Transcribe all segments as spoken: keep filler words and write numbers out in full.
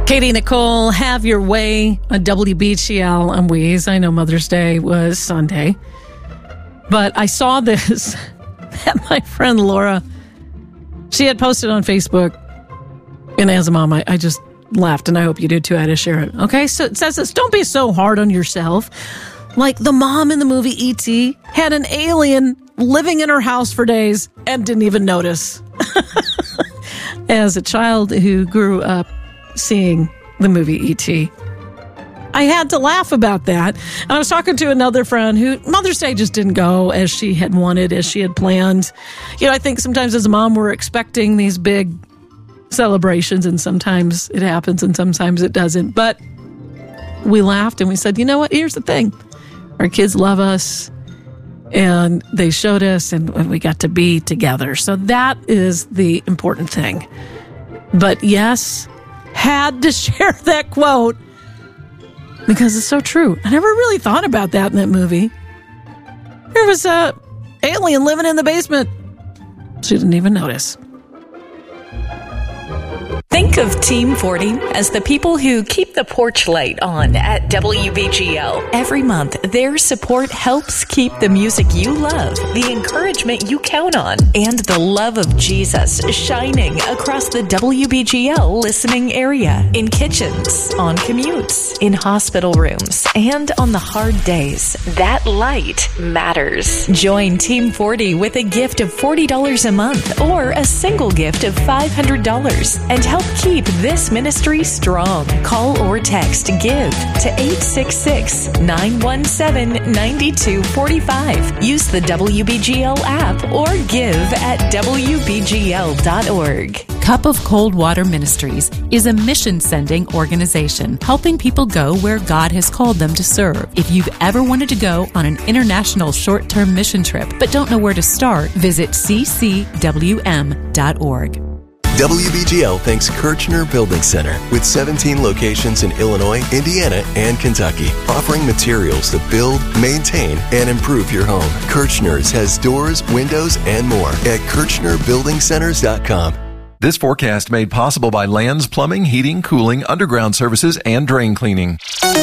Katie Nicole, Have Your Way on W B G L on Weez. I know Mother's Day was Sunday, but I saw this that my friend Laura, she had posted on Facebook, and as a mom, I, I just laughed, and I hope you did too. I had to share it. Okay, so it says this: don't be so hard on yourself. Like the mom in the movie E T had an alien living in her house for days and didn't even notice. As a child who grew up seeing the movie E T, I had to laugh about that. And I was talking to another friend who Mother's Day just didn't go as she had wanted, as she had planned. You know, I think sometimes as a mom, we're expecting these big celebrations, and sometimes it happens and sometimes it doesn't. But we laughed and we said, you know what? Here's the thing. Our kids love us, and they showed us, and we got to be together. So that is the important thing. But yes, had to share that quote because it's so true. I never really thought about that in that movie. There was a alien living in the basement. She didn't even notice. Think of Team forty as the people who keep the porch light on at W B G L. Every month, their support helps keep the music you love, the encouragement you count on, and the love of Jesus shining across the W B G L listening area, in kitchens, on commutes, in hospital rooms, and on the hard days. That light matters. Join Team forty with a gift of forty dollars a month or a single gift of five hundred dollars and help keep this ministry strong. Call or text GIVE to eight six six, nine one seven, nine two four five. Use the W B G L app or give at W B G L dot org. Cup of Cold Water Ministries is a mission-sending organization helping people go where God has called them to serve. If you've ever wanted to go on an international short-term mission trip but don't know where to start, visit c c w m dot org. W B G L thanks Kirchner Building Center with seventeen locations in Illinois, Indiana, and Kentucky, offering materials to build, maintain, and improve your home. Kirchner's has doors, windows, and more at kirchner building centers dot com. This forecast made possible by Lands Plumbing, Heating, Cooling, Underground Services, and Drain Cleaning.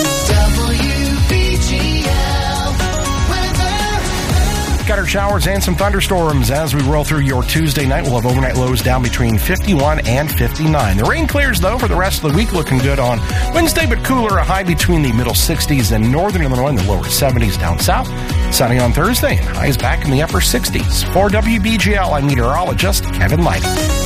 Scattered showers and some thunderstorms as we roll through your Tuesday night. We'll have overnight lows down between fifty-one and fifty-nine. The rain clears, though, for the rest of the week. Looking good on Wednesday, but cooler. A high between the middle sixties in northern Illinois and the lower seventies down south. Sunny on Thursday and highs back in the upper sixties. For W B G L, I'm meteorologist Kevin Light.